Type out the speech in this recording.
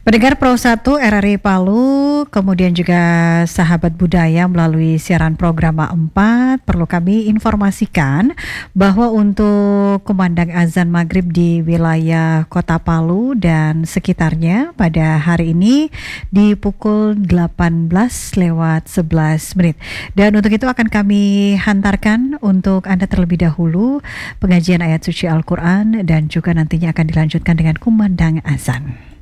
Pendengar Pro 1 RRI Palu, kemudian juga sahabat budaya melalui siaran program A4, perlu kami informasikan bahwa untuk kumandang azan maghrib di wilayah Kota Palu dan sekitarnya pada hari ini di pukul 18:11. Dan untuk itu akan kami hantarkan untuk Anda terlebih dahulu pengajian ayat suci Al-Quran dan juga nantinya akan dilanjutkan dengan kumandang azan.